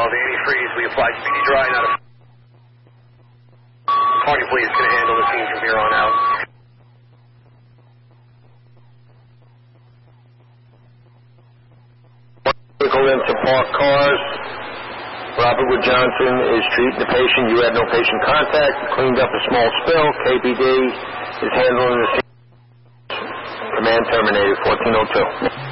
miles, antifreeze. We applied speedy dry, not a... Party fleet is going to handle the scene from here on out. Vehicle into parked cars. Robert Wood Johnson is treating the patient. You had no patient contact. Cleaned up a small spill. KPD is handling the scene. Command terminated, 1402.